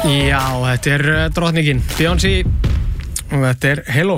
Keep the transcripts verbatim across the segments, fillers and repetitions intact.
Já, þetta er drottningin Beyoncé og þetta er Hello.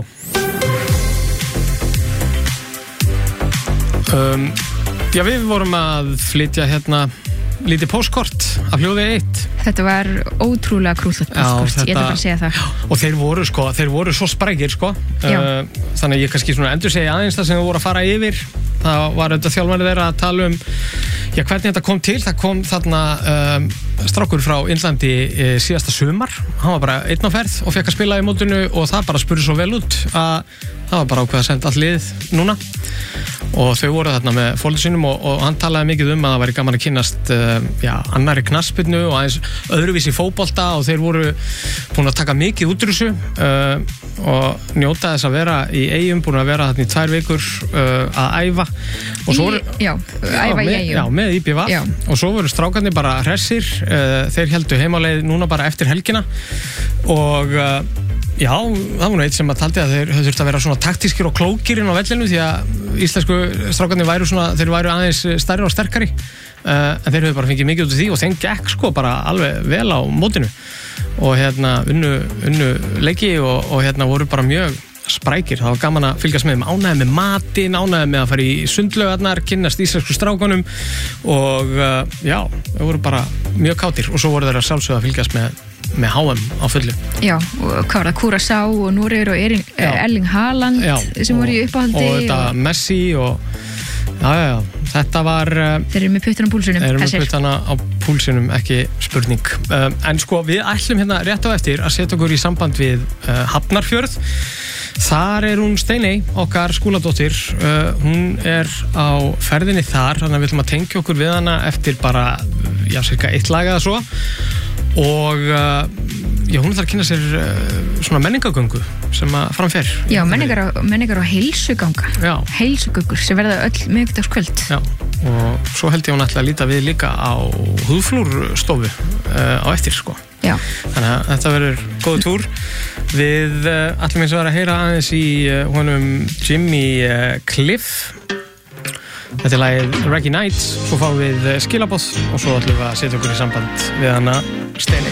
Um, já, við vorum að flytja hérna lítið póstkort af hljóði eitt. Þetta var ótrúlega krúllegt póstkort, ég ætla bara að segja það. Og þeir voru sko, þeir voru svo sprækir sko. Uh, þannig að ég kannski svona endur segja aðeins það sem við vorum að fara yfir. Það var auðvitað þjálfarnir þeirra að tala um já, hvernig þetta kom til. Það kom þarna um, strákur frá Indlandi e, síðasta sumar. Hann var bara einn á ferð og fekk að spila í mótinu og það bara spurði svo vel út að það var bara ákveð að senda allt lið núna. Og þau voru þarna með fólki sínum og, og hann talaði mikið um að það væri gaman að kynnast uh, já, annari knattspyrnu og aðeins öðruvísi fótbolta og þeir voru búin að taka mikið út úr þessu uh, og njóta þess að vera í Eyjum, búin að vera þarna í tvær vikur uh, að æfa og svo voru, í, já, æfa í Eyjum já, með í B V og svo voru strákarnir bara hressir, uh, þeir heldu heimáleið núna bara eftir helgina og uh, já, það var nú eitt sem að taldi að þeir þurfti að vera svona taktískir og klókir inn á vellinu því að íslensku strákarnir væru svona, þeir væru aðeins stærri og sterkari uh, en þeir höfðu bara fengið mikið út af því og þeim gekk sko bara alveg vel á mótinu og hérna unnu, unnu leiki og, og hérna voru bara mjög sprækir, það var gaman að fylgjast með þeim ánægði með matinn, ánægði með að fara í sundlaugarnar, kynnast íslensku strákunum og uh, já, þau voru bara mjög kátir og svo voru þeir að sjálfsögða að fylgjast með með H M á fullu. Já, og hvað var það? Curaçao og Noregur og Erling, Erling Haaland já, sem voru í uppáhaldi og þetta og... Messi og já, já, já, þetta var þeir eru með puttana á púlsinum þeir eru með puttana á púlsinum, ekki spurning um, en sko, við ætlum hérna rétt á eftir að setja okkur í samband við uh, Hafnarfjörð. Þar er hún Steiney, okkar skúladóttir uh, hún er á ferðinni þar, þannig að við ætlum að tengja okkur við hana eftir bara, já, cirka eitt lag eða svo og uh, já, hún þarf að kynna sér uh, svona menningagöngu sem að framfer. Já, menningar á, menningar á heilsuganga, heilsugöngur sem verða öll miðvikudagskvöld. Já, og svo held ég hún ætla að líta við líka á húðflúrstofu uh, á eftir sko. Já. Þannig að þetta verður góð túr. Við uh, ætlum eins og að heyra aðeins í uh, honum Jimmy uh, Cliff. Þetta er lagið Reggae Nights, svo fáum við skilaboð og svo ætlum við að setja okkur í samband við hana Steiney.